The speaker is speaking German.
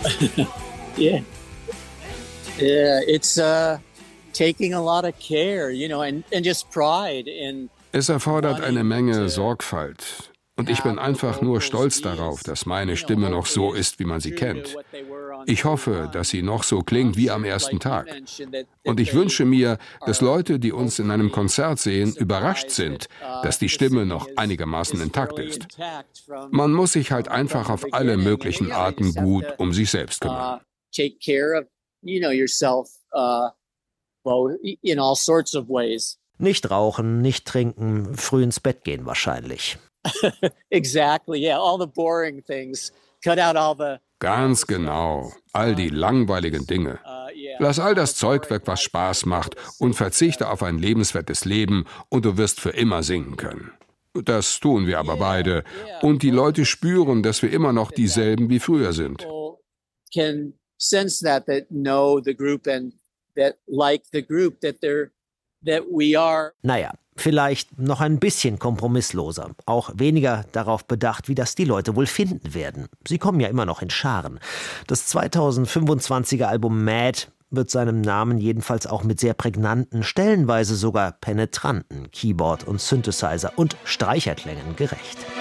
Yeah. Yeah, it's taking a lot of care, and just pride in. Es erfordert eine Menge Sorgfalt. Und ich bin einfach nur stolz darauf, dass meine Stimme noch so ist, wie man sie kennt. Ich hoffe, dass sie noch so klingt wie am ersten Tag. Und ich wünsche mir, dass Leute, die uns in einem Konzert sehen, überrascht sind, dass die Stimme noch einigermaßen intakt ist. Man muss sich halt einfach auf alle möglichen Arten gut um sich selbst kümmern. Take care of, yourself, in all sorts of ways. Nicht rauchen, nicht trinken, früh ins Bett gehen wahrscheinlich. Exactly, yeah, all the boring things. Cut out all the. Ganz genau, all die langweiligen Dinge. Lass all das Zeug weg, was Spaß macht, und verzichte auf ein lebenswertes Leben, und du wirst für immer singen können. Das tun wir aber beide, und die Leute spüren, dass wir immer noch dieselben wie früher sind. Can sense that know the group and that like the group that we are. Naja, vielleicht noch ein bisschen kompromissloser. Auch weniger darauf bedacht, wie das die Leute wohl finden werden. Sie kommen ja immer noch in Scharen. Das 2025er Album Mad wird seinem Namen jedenfalls auch mit sehr prägnanten, stellenweise sogar penetranten Keyboard- und Synthesizer- und Streicherklängen gerecht.